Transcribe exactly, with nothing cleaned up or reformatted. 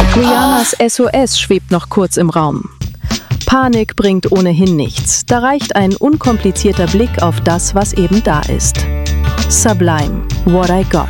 Rihannas S O S schwebt noch kurz im Raum. Panik bringt ohnehin nichts. Da reicht ein unkomplizierter Blick auf das, was eben da ist. Sublime, What I Got.